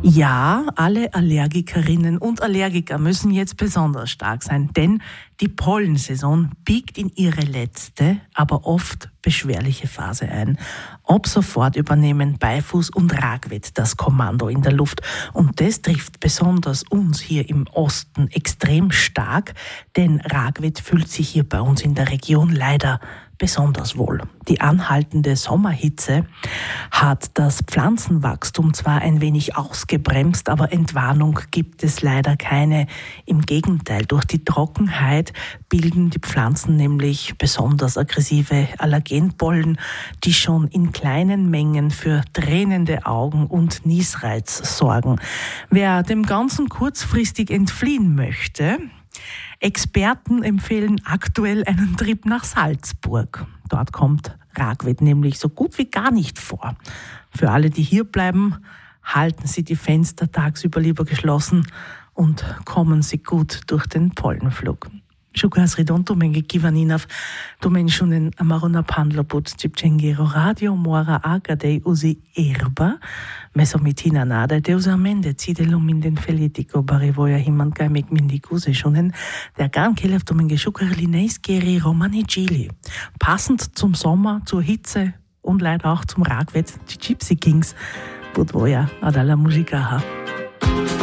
Ja, alle Allergikerinnen und Allergiker müssen jetzt besonders stark sein, denn die Pollensaison biegt in ihre letzte, aber oft beschwerliche Phase ein. Ab sofort übernehmen Beifuß und Ragwedt das Kommando in der Luft. Und das trifft besonders uns hier im Osten extrem stark, denn Ragwedt fühlt sich hier bei uns in der Region leider besonders wohl. Die anhaltende Sommerhitze hat das Pflanzenwachstum zwar ein wenig ausgebremst, aber Entwarnung gibt es leider keine. Im Gegenteil, durch die Trockenheit bilden die Pflanzen nämlich besonders aggressive Allergenpollen, die schon in kleinen Mengen für tränende Augen und Niesreiz sorgen. Wer dem Ganzen kurzfristig entfliehen möchte, Experten empfehlen aktuell einen Trip nach Salzburg. Dort kommt Ragwedt nämlich so gut wie gar nicht vor. Für alle, die hier bleiben, halten Sie die Fenster tagsüber lieber geschlossen und kommen Sie gut durch den Pollenflug. Shukras Ridonto menge Kivaninov, Domenschunen Amarona Pandloput, Cipcengero Radio, Mora Agadei Usi Erba, Mesomitina Nada, Deusamente, Zidelum in den Felitico, Barivoja Himankai Mekmindikuse Schunen, der Garnkelev Domenge Schukarlineiskeri Romani Gili. Passend zum Sommer, zur Hitze und leider auch zum Ragwedt, die Gypsy Kings, Budvoja Adala Musikaha.